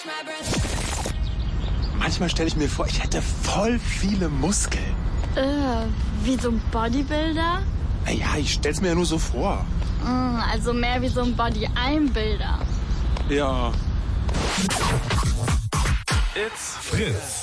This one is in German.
Manchmal stelle ich mir vor, ich hätte voll viele Muskeln. Wie so ein Bodybuilder? Naja, ich stell's mir ja nur so vor. Also mehr wie so ein Body-Einbilder. Ja. It's Fritz.